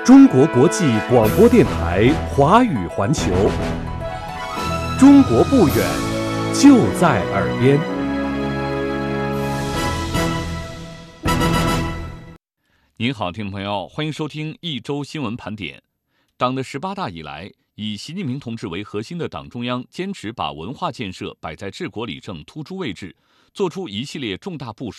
中国国际广播电台华语环球，中国不远，就在耳边。 您好，听众朋友，欢迎收听一周新闻盘点。党的18大以来，以习近平同志为核心的党中央坚持把文化建设摆在治国理政突出位置，做出一系列重大部署。